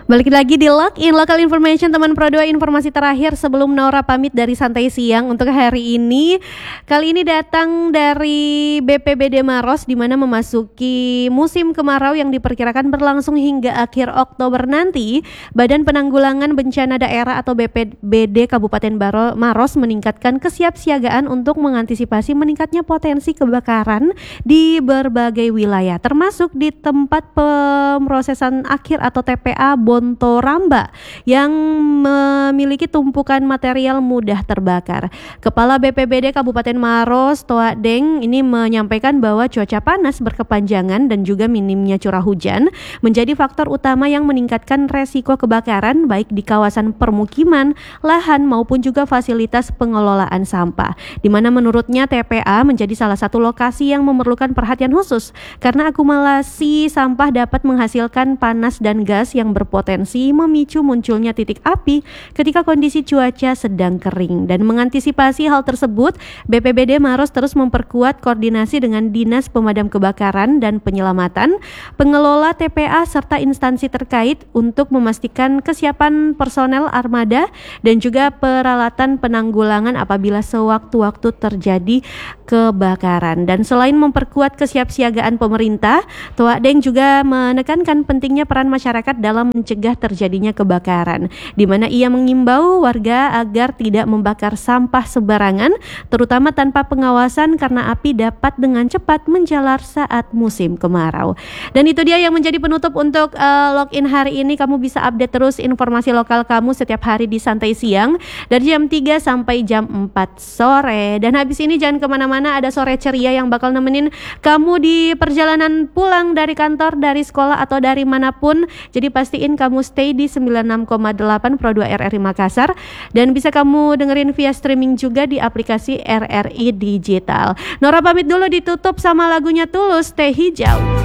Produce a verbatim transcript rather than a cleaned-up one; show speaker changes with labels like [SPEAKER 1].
[SPEAKER 1] Balik lagi di Login Local Information teman Pro dua, informasi terakhir sebelum Nora pamit dari Santai Siang untuk hari ini. Kali ini datang dari B P B D Maros, di mana memasuki musim kemarau yang diperkirakan berlangsung hingga akhir Oktober nanti. Badan Penanggulangan Bencana Daerah atau B P B D Kabupaten Baro, Maros meningkatkan kesiapsiagaan untuk mengantisipasi meningkatnya potensi kebakaran di berbagai wilayah, termasuk di tempat pemrosesan akhir atau T P A Bontoramba yang memiliki tumpukan material mudah terbakar. Kepala B P B D Kabupaten Maros, Toa Deng, ini menyampaikan bahwa cuaca panas berkepanjangan dan juga minimnya curah hujan menjadi faktor utama yang meningkatkan resiko kebakaran baik di kawasan permukiman, lahan maupun juga fasilitas pengelolaan sampah. Di mana menurutnya T P A menjadi salah satu lokasi yang memerlukan perhatian khusus karena akumulasi sampah dapat menghasilkan panas dan gas yang berpotensi potensi memicu munculnya titik api ketika kondisi cuaca sedang kering. Dan mengantisipasi hal tersebut, B P B D Maros terus memperkuat koordinasi dengan Dinas Pemadam Kebakaran dan Penyelamatan, pengelola T P A serta instansi terkait untuk memastikan kesiapan personel armada dan juga peralatan penanggulangan apabila sewaktu-waktu terjadi kebakaran. Dan selain memperkuat kesiapsiagaan pemerintah, Toa Deng juga menekankan pentingnya peran masyarakat dalam mencegah terjadinya kebakaran, di mana ia mengimbau warga agar tidak membakar sampah sembarangan, terutama tanpa pengawasan karena api dapat dengan cepat menjalar saat musim kemarau. Dan itu dia yang menjadi penutup untuk uh, login hari ini. Kamu bisa update terus informasi lokal kamu setiap hari di Santai Siang dari jam tiga sampai jam empat sore. Dan habis ini jangan kemana-mana, ada Sore Ceria yang bakal nemenin kamu di perjalanan pulang dari kantor, dari sekolah atau dari manapun. Jadi pastiin kamu stay di sembilan puluh enam koma delapan Pro dua R R I Makassar, dan bisa kamu dengerin via streaming juga di aplikasi R R I Digital. Nora pamit dulu, ditutup sama lagunya Tulus, Teh Hijau.